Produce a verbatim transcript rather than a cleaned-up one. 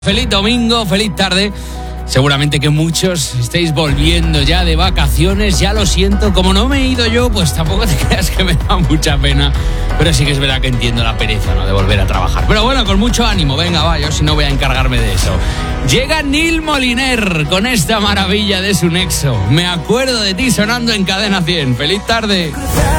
Feliz domingo, feliz tarde. Seguramente que muchos estéis volviendo ya de vacaciones, ya lo siento. Como no me he ido yo, pues tampoco te creas que me da mucha pena. Pero sí que es verdad que entiendo la pereza, ¿no?, de volver a trabajar. Pero bueno, con mucho ánimo, venga, va, yo si no voy a encargarme de eso. Llega Neil Moliner con esta maravilla de su Nexo. Me acuerdo de ti sonando en Cadena cien. ¡Feliz tarde!